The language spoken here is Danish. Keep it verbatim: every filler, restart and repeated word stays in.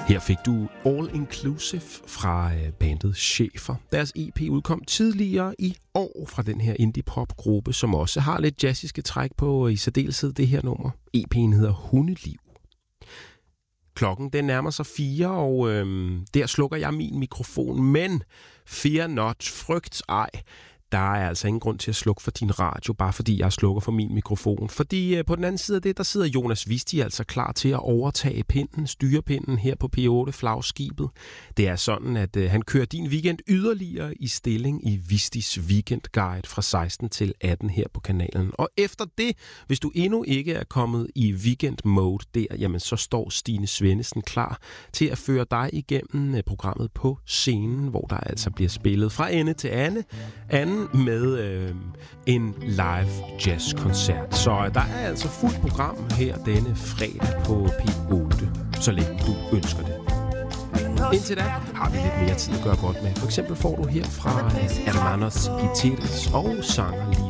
Her fik du All Inclusive fra bandet Schäfer. Deres E P udkom tidligere i år fra den her indie-pop-gruppe, som også har lidt jazziske træk på, i særdeleshed det her nummer. E P'en hedder Hundeliv. Klokken den nærmer sig fire, og øhm, der slukker jeg min mikrofon, men fear not, frygt ej. Der er altså ingen grund til at slukke for din radio, bare fordi jeg slukker for min mikrofon. Fordi øh, på den anden side af det, der sidder Jonas Visti altså klar til at overtage pinden, styrepinden her på P otte Flagskibet. Det er sådan, at øh, han kører din weekend yderligere i stilling i Vistis Weekendguide fra seksten til atten her på kanalen. Og efter det, hvis du endnu ikke er kommet i weekend mode der, jamen så står Stine Svendesen klar til at føre dig igennem øh, programmet på scenen, hvor der altså bliver spillet fra ende til ende. Anden med øh, en live jazzkoncert. Så øh, der er altså fuldt program her denne fredag på P otte, så længe du ønsker det. Indtil da har vi lidt mere tid at gøre godt med. For eksempel får du her fra Hermanos Gutierrez og sanger